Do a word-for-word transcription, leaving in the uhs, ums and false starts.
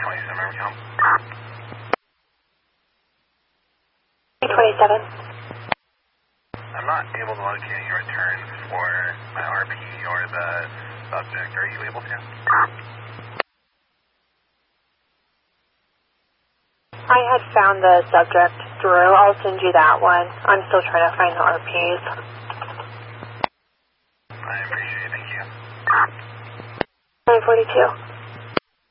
twenty-seven, are we home? twenty-seven. I'm not able to locate any returns for my R P or the subject. Are you able to? I had found the subject through. I'll send you that one. I'm still trying to find the R Ps. I appreciate it. Thank you. nine forty-two.